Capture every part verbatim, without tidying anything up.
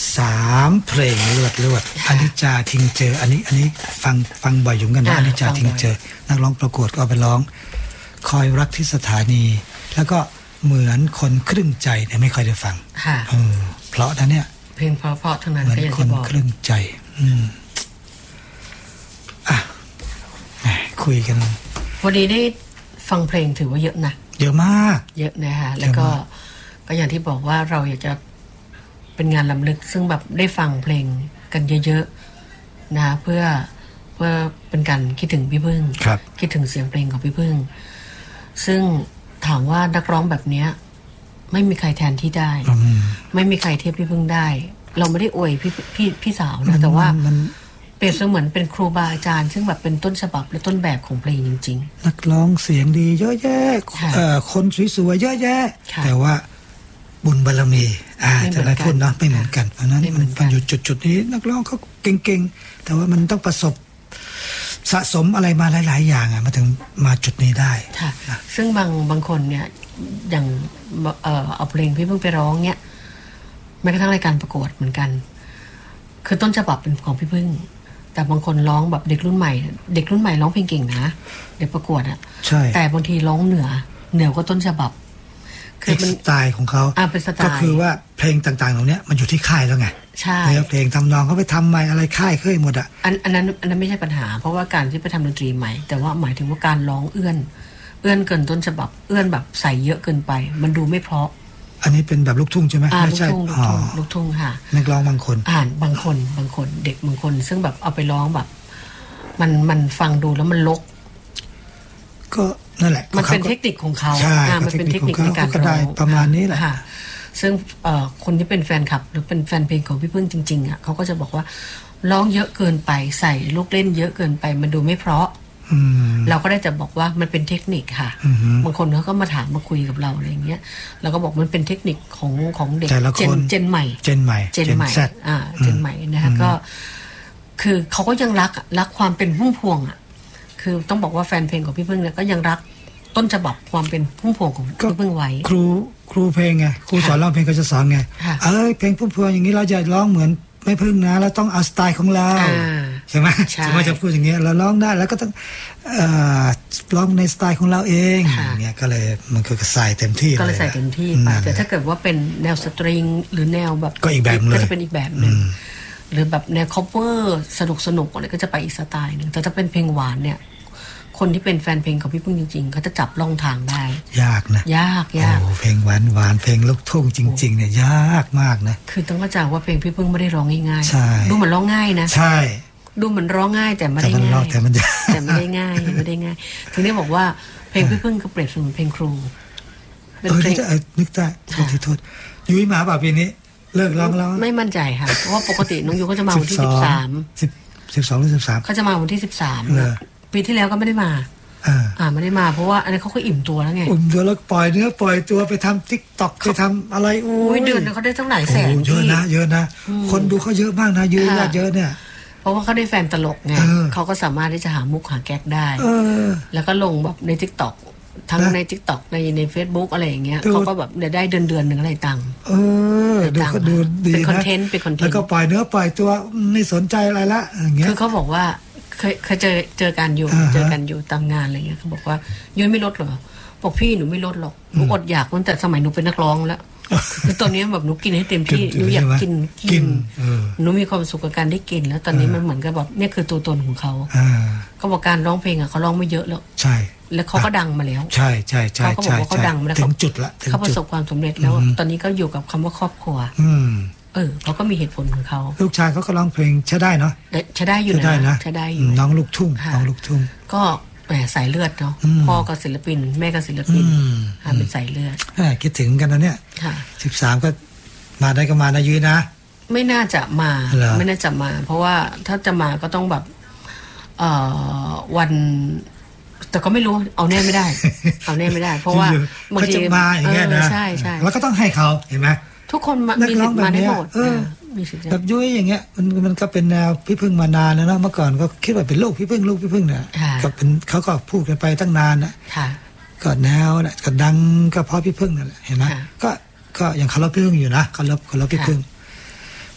สามเพลงรวดรวดอนิจจาทิ้งเจออันนี้อันนี้ฟังฟังบ่อยอยู่กันนะอนิจจาทิ้งเจอนักร้องประกวดก็เอาไปร้องคอยรักที่สถานีแล้วก็เหมือนคนครึ่งใจเนี่ยไม่ค่อยได้ฟังเออเพราะนะเนี่ยเพลงเพราะๆทั้งนั้นก็อย่างที่บอกคนครึ่งใจอืมอ่ะคุยกันวันนี้ได้ฟังเพลงถือว่าเยอะนะเยอะมากเยอะนะคะแล้วก็ก็อย่างที่บอกว่าเราอยากจะเป็นงานรำลึกซึ่งแบบได้ฟังเพลงกันเยอะๆนะเพื่อเพื่อเป็นการคิดถึงพี่พึ่งคิดถึงเสียงเพลงของพี่พึ่งซึ่งถามว่านักร้องแบบนี้ไม่มีใครแทนที่ได้ไม่มีใครเทียบพี่พึ่งได้เราไม่ได้อวยพี่พี่พี่สาวนะแต่ว่าเปรียบเสมือนเป็นครูบาอาจารย์ซึ่งแบบเป็นต้นฉบับและต้นแบบของเพลงจริงๆนักร้องเสียงดีเยอะแยะคนสวยๆเยอะแยะแต่ว่าบุญบารมีอ่าจะได้พูดเนาะไม่เหมือนกันเพราะนั้นมันอยู่จุดๆนี้นักร้องเขาเก่งๆแต่ว่ามันต้องประสบสะสมอะไรมาหลายๆอย่างอ่ะมาถึงมาจุดนี้ได้ค่ะซึ่งบางบางคนเนี่ยอย่างเอ่อเอาเพลงพี่เพิ่งไปร้องเนี่ยแม้กระทั่งรายการประกวดเหมือนกันคือต้นฉบับเป็นของพี่พึ่งแต่บางคนร้องแบบเด็กรุ่นใหม่เด็กรุ่นใหม่ร้องเพลงเก่งนะเด็กประกวดอ่ะใช่แต่บางทีร้องเหนือเหนือกว่าต้นฉบับคือเป็นสไตล์ของเขาก็คือว่าเพลงต่างๆเหล่านี้มันอยู่ที่ค่ายแล้วไงใช่เพลงทำนองเขาไปทำใหม่อะไรค่ายเคยหมดอ่ะอันอันนั้นอันนั้นไม่ใช่ปัญหาเพราะว่าการที่ไปทำดนตรีใหม่แต่ว่าหมายถึงว่าการร้องเอื้อนเอื้อนเกินต้นฉบับเอื้อนแบบใส่เยอะเกินไปมันดูไม่เพราะอันนี้เป็นแบบลูกทุ่งใช่ไหมไม่ใช่ลูกทุ่งลูกทุ่งค่ะนักร้องบางคนอ่านบางคนบางคนเด็กบางคนซึ่งแบบเอาไปร้องแบบมันมันฟังดูแล้วมันลกก็นั่นแหละมันเป็นเทคนิคของเขามันเป็นเทคนิคในการร้องประมาณนี้แหละซึ่งคนที่เป็นแฟนคลับหรือเป็นแฟนเพลงของพี่พึ่งจริงๆอ่ะเขาก็จะบอกว่าร้องเยอะเกินไปใส่ลูกเล่นเยอะเกินไปมันดูไม่เพราะเราก็ได้แต่บอกว่ามันเป็นเทคนิคค่ะบางคนเขาก็มาถามมาคุยกับเราอะไรเงี้ยเราก็บอกมันเป็นเทคนิคของของเด็กเจนเจนใหม่เจนใหม่เจนใหม่อ่าเจนใหม่นะคะก็คือเขาก็ยังรักรักความเป็นพุ่มพวงอ่ะคือต้องบอกว่าแฟนเพลงของพี่พึ่งเนี่ยก็ยังรักต้นฉบับความเป็นพุ่มพวงของพี่พึ่งไว้ครูครูเพลงไงครูสอนร้องเพลงก็จะสอนไงเอ้ยเพลงพุ่มพวงอย่างนี้เราจะร้องเหมือนไม่พึ่งนะเราต้องเอาสไตล์ของเราใช่ไหมสมมติจะพูดอย่างเงี้ยเราร้องได้แล้วก็ต้องร้องในสไตล์ของเราเองเนี่ยก็เลยมันก็ใส่เต็มที่ก็เลยใส่เต็มที่ไปแต่ถ้าเกิดว่าเป็นแนวสตริงหรือแนวแบบก็อีกแบบเลยก็จะเป็นอีกแบบนึงหรือแบบแนวคัฟเวอร์สนุกสนุกอะไรก็จะไปอีกสไตล์นึงแต่ถ้าเป็นเพลงหวานเนี่ยคนที่เป็นแฟนเพลงของพี่พึ่งจริงๆเขาจะจับล่องทางได้ยากนะยากยากโอ้เพลงหวานหวานเพลงลูกทุ่งจริงๆเนี่ยยากมากนะคือต้องเข้าใจว่าเพลงพี่พึ่งไม่ได้ร้องง่ายๆดูเหมือนร้องง่ายนะใช่ดูเหมือนร้องง่ายแต่ไม่ได้ง่ายแต่มันแต่ไม่ได้ง่ายไม่ได้ง่ายถึงได้บอกว่าเพลงพี่พึ่งก็เปรียบเสมือนเพลงครูเป็นเพลงนึกได้โทษโทษยุ้ยมาป่ะปีนี้เลิกร้องแล้วไม่มั่นใจค่ะเพราะว่าปกติน้องยุ้ยก็จะมาวันที่สิบสามสิบสิบสองหรือสิบสามเขาจะมาวันที่สิบสามปีที่แล้วก็ไม่ได้มาอ่าไม่ได้มาเพราะว่าอันนี้เขาก็อิ่มตัวแล้วไงอิ่มตัวแล้วปล่อยเนื้อปล่อยตัวไปทำ TikTok ไปทำอะไรโอ้ยเดือนเขาได้ตั้งหลายแสนเยอะนะเยอะนะคนดูเขาเยอะมากนะเยอะเยอะเนี่ยเพราะว่าเขาได้แฟนตลกไงเขาก็สามารถที่จะหามุกหาแก๊กได้แล้วก็ลงแบบใน TikTok ทั้งใน TikTok ในใน Facebook อะไรอย่างเงี้ยเขาก็แบบได้เดือนเดือนนึงอะไรตังค์เออดูเขาดูดีนะเป็นคอนเทนต์เป็นคอนเทนต์แล้วก็ปล่อยเนื้อปล่อยตัวไม่สนใจอะไรละอย่างเงี้ยคือเขาบอกว่าเคยเคยเจอเจอกันอยู่เจอกันอยู่ตามงานอะไรเงี้ยเขาบอกว่ายุ้ยไม่ลดหรอบอกพี่หนูไม่ลดหรอกหนูอดอยากตั้งแต่สมัยหนูเป็นนักร้องแล้วคือตอนนี้แบบหนูกินให้เต็มที่หนูอยากกินกินหนูมีความสุขกับการได้กินแล้วตอนนี้มันเหมือนกับแบบนี่คือตัวตนของเขาเขาบอกการร้องเพลงอ่ะเขาร้องไม่เยอะแล้วใช่แล้วเขาก็ดังมาแล้วใช่ใช่ใช่เขาก็บอกว่าเขาดังมาแล้วถึงจุดละเขาประสบความสำเร็จแล้วตอนนี้ก็อยู่กับคำว่าครอบครัวเออเขาก็มีเหตุผลของเขาลูกชายเขาก็ร้องเพลงใช้ได้เนาะใช้ได้อยู่นะใช้ได้อยู่น้องลูกทุ่งน้องลูกทุ่งก็แหมสายเลือดเนาะพ่อก็ศิลปินแม่ก็ศิลปินเป็นสายเลือดคิดถึงกันนะเนี่ยสิบสามก็มาได้ก็มานะยืนนะไม่น่าจะมาไม่น่าจะมาเพราะว่าถ้าจะมาก็ต้องแบบเอ่อวันแต่ก็ไม่รู้เอาแน่ไม่ได้เอาแน่ไม่ได้เพราะว่าบางทีมาอย่างเงี้ยนะใช่ใช่แล้วก็ต้องให้เขาเห็นไหมทุกคนมีสิทธิ์มาได้หมดแบบยุ้ยอย่างเงี้ยมันมันก็เป็นแนวพี่พึ่งมานานแล้วนะเมื่อก่อนก็คิดว่าเป็นลูกพี่พึ่งลูกพี่พึ่งเนี่ยก็เป็นเขาก็พูดกันไปตั้งนานนะก็แนวน่ะก็ดังก็เพราะพี่พึ่งนั่นแหละเห็นไหมก็ก็ยังเคารพพี่พึ่งอยู่นะเคารพเคารพพี่พึ่ง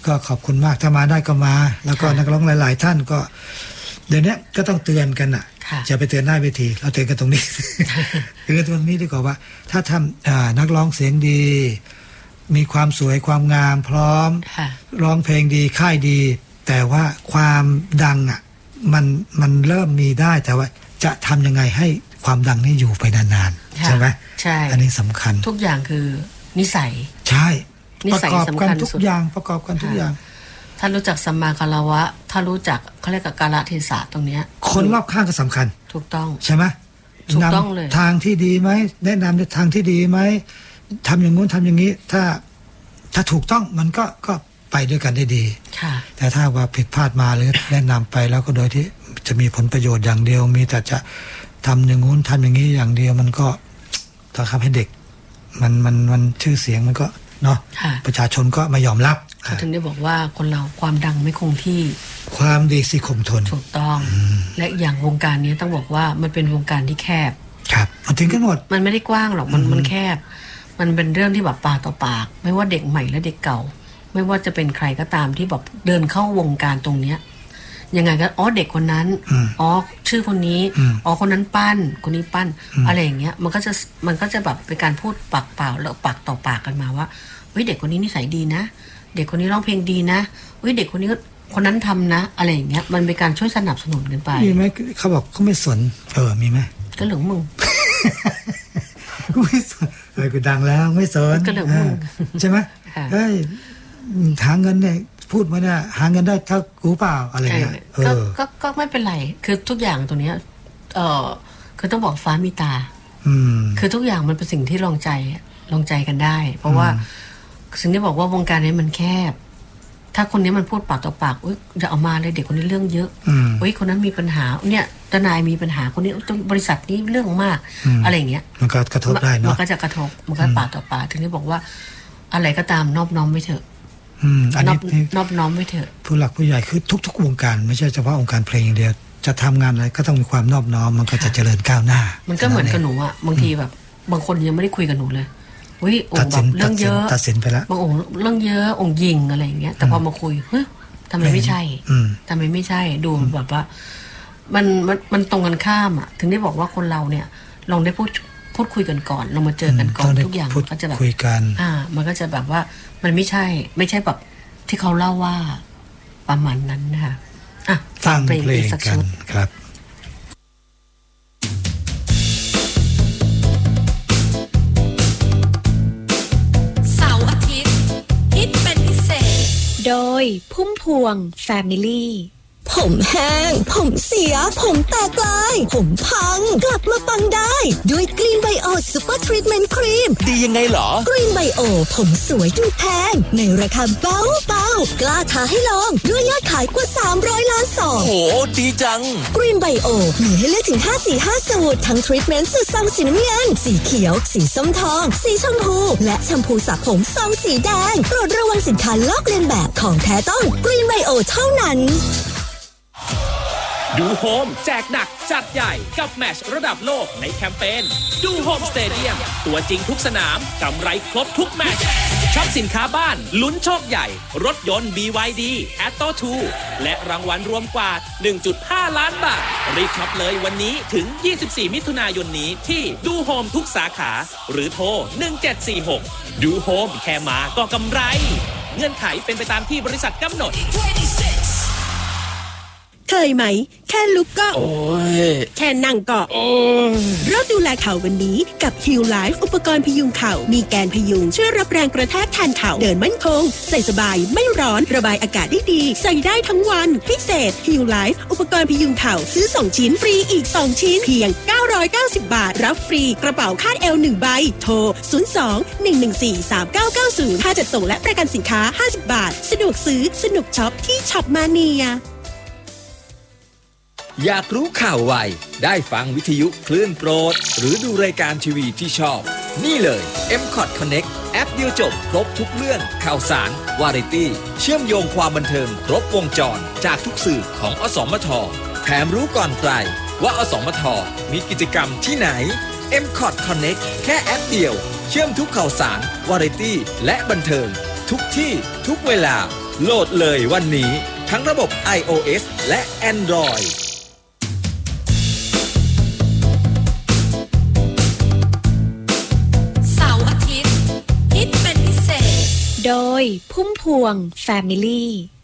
ก็ขอบคุณมากถ้ามาได้ก็มาแล้วก็นักร้องหลายๆท่านก็เดี๋ยวนี้ก็ต้องเตือนกันอ่ะจะไปเตือนหน้าเวทีเราเตือนกันตรงนี้ เตือนตรงนี้ดีกว่าว่าถ้าทำนักร้องเสียงดีมีความสวยความงามพร้อมร้องเพลงดีค่ายดีแต่ว่าความดังอ่ะมันมันเริ่มมีได้แต่ว่าจะทำยังไงให้ความดังนี้อยู่ไปนานๆใช่ไหมใช่อันนี้สำคัญทุกอย่างคือนิสัยใช่ประกอบกันทุกอย่างประกอบกันทุกอย่างถ้ารู้จักสัมมาคารวะถ้ารู้จักเขาเรียกกาลเทศะตรงนี้คนรอบข้างก็สำคัญถูกต้องใช่ไหมถูกต้องเลยทางที่ดีไหมแนะนำในทางที่ดีไหมทำอย่างงู้นทำอย่างนี้ถ้าถ้าถูกต้องมันก็ก็ไปด้วยกันได้ดีแต่ถ้าว่าผิดพลาดมาหรือแนะนำไปแล้วก็โดยที่จะมีผลประโยชน์อย่างเดียวมีแต่จะทำอย่างงู้นทำอย่างนี้อย่างเดียวมันก็ต้องทำให้เด็กมันมันมันชื่อเสียงมันก็เนาะประชาชนก็ไม่ยอมรับเขาถึงได้บอกว่าคนเราความดังไม่คงที่ความดีสิคงทนถูกต้องและอย่างวงการนี้ต้องบอกว่ามันเป็นวงการที่แคบครับมันถึงกันหมดมันไม่ได้กว้างหรอกมันมันแคบมันเป็นเรื่องที่แบบปากต่อปากไม่ว่าเด็กใหม่และเด็กเก่าไม่ว่าจะเป็นใครก็ตามที่แบบเดินเข้าวงการตรงเนี้ยยังไงก็อ๋อเด็กคนนั้นอ๋อชื่อคนนี้อ๋อคนนั้นปั้นคนนี้ปั้นอะไรอย่างเงี้ยมันก็จะมันก็จะแบบเป็นการพูดปากเปล่าแล้วปากต่อปากกันมาว่าเฮ้ยเด็กคนนี้นิสัยดีนะเด็กคนนี้ร้องเพลงดีนะเฮ้ยเด็กคนนี้คนนั้นทำนะอะไรอย่างเงี้ยมันเป็นการช่วยสนับสนุนกันไปมีไหมเขาบอกเขาไม่สนเออมีไหมก็เหลืองมึงไม่สนเออกูดังแล้วไม่สนก็เหลืองมึงใช่ไหมเฮ้ยหาเงินเนี่ยพูดมาเนี่ยหาเงินได้เท่ากูเปล่าอะไรเงี้ยก็ก็ก็ไม่เป็นไรคือทุกอย่างตรงนี้เออคือต้องบอกฟ้ามีตาคือทุกอย่างมันเป็นสิ่งที่ลองใจลองใจกันได้เพราะว่าสิ่งที่บอกว่าวงการนี้มันแคบถ้าคนนี้มันพูดปากต่อปากอุ้ยจะเอามาเลยเด็กคนนี้เรื่องเยอะอุ้ยคนนั้นมีปัญหาเนี่ยทนายมีปัญหาคนนี้บริษัทนี้เรื่องมากอะไรอย่างเงี้ยมันก็กระทบได้เนาะมันก็จะกระทบมันก็ปากต่อปากถึงได้บอกว่าอะไรก็ตามนอบน้อมไม่เถอะอันนี้นอบน้อมไม่เถอะผู้หลักผู้ใหญ่คือทุกๆวงการไม่ใช่เฉพาะวงการเพลงอย่างเดียวจะทำงานอะไรก็ต้องมีความนอบน้อมมันก็จะเจริญก้าวหน้ามันก็เหมือนกับหนูอ่ะบางทีแบบบางคนยังไม่ได้คุยกับหนูเลยอุ้ยองค์แบบเรื่องเยอะตัดสินไปแล้วบางองค์เรื่องเยอะองค์ยิงอะไรอย่างเงี้ยแต่พอมาคุยเฮ้ยทำไมไม่ใช่ทำไมไม่ใช่ดูแบบว่ามันมันมันตรงกันข้ามอ่ะถึงได้บอกว่าคนเราเนี่ยลองได้พูดพูดคุยกันก่อนเรามาเจอกันก่อนทุกอย่างก็จะแบบคุยกันอ่ามันก็จะแบบว่ามันไม่ใช่ไม่ใช่แบบที่เขาเล่าว่าประมาณนั้นนะคะอ่ะฟังเพลงกันครับโดยพุ่มพวง Family ผมแห้งผมเสียผมแตกลายผมพังกลับมาปังได้ด้วยกรีนไบโอซูเปอร์ทรีทเมนต์ครีมดียังไงเหรอกรีนไบโอผมสวยดูแพงในราคาเบาเบากล้าท้าให้ลองด้วยยอดขายกว่าสามร้อยล้านซองโหดีจังกรีนไบโอมีให้เลือกถึงห้าสีห้าสูตรทั้งทรีทเมนต์สูตรซองสีน้ำเงินสีเขียวสีส้มทองสีชมพูและแชมพูสระผมซองสีแดงโปรดระวังสินค้าลอกเลียนแบบของแท้ต้องกรีนไบโอเท่านั้นดูโฮมแจกหนักจัดใหญ่กับแมตช์ระดับโลกในแคมเปญดูโฮมสเตเดียมตัวจริงทุกสนามกำไรครบทุกแมตช์ช็อปสินค้าบ้านลุ้นโชคใหญ่รถยนต์ บี วาย ดี Atto ทู และรางวัลรวมกว่า หนึ่งจุดห้า ล้านบาทรีบช็อปเลยวันนี้ถึงยี่สิบสี่มิถุนายนนี้ที่ดูโฮมทุกสาขาหรือโทรหนึ่งเจ็ดสี่หกดูโฮมแค่มาก็กำไรเงื่อนไขเป็นไปตามที่บริษัทกำหนดเคยไหมแค่ลุกก็โอ้ยแค่นั่งก็โอ้ยเริ่มดูแลเข่าวันนี้กับ Heal Life อุปกรณ์พยุงเข่ามีแกนพยุงช่วยรับแรงกระแทกแทนเข่าเดินมั่นคงใส่สบายไม่ร้อนระบายอากาศได้ดีใส่ได้ทั้งวันพิเศษ Heal Life อุปกรณ์พยุงเข่าซื้อสองชิ้นฟรีอีกสองชิ้นเพียงเก้าร้อยเก้าสิบบาทรับฟรีกระเป๋าคาดเอวหนึ่งใบโทรศูนย์ สอง หนึ่ง หนึ่ง สี่ สาม เก้า เก้า ศูนย์ค่าจัดส่งและประกันสินค้าห้าสิบบาทสะดวกซื้อสนุกช็อปที่ช็อปมาเนียอยากรู้ข่าวไวได้ฟังวิทยุคลื่นโปรดหรือดูรายการทีวีที่ชอบนี่เลย เอ็ม คอท Connect แอปเดียวจบครบทุกเรื่องข่าวสารวาไรตี้เชื่อมโยงความบันเทิงครบวงจรจากทุกสื่อของอสมทแถมรู้ก่อนใครว่าอสมทมีกิจกรรมที่ไหน เอ็ม คอท Connect แค่แอปเดียวเชื่อมทุกข่าวสารวาไรตี้และบันเทิงทุกที่ทุกเวลาโหลดเลยวันนี้ทั้งระบบ iOS และ Android เสาร์อาทิตย์ฮิตเป็นพิเศษโดยพุ่มพวง Family